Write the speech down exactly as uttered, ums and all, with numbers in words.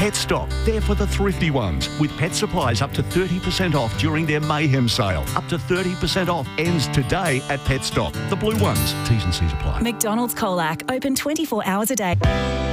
Petstock, they're for the thrifty ones, with pet supplies up to thirty percent off during their Mayhem sale. Up to thirty percent off ends today at Petstock. The blue ones. T's and C's apply. McDonald's Colac, open twenty-four hours a day.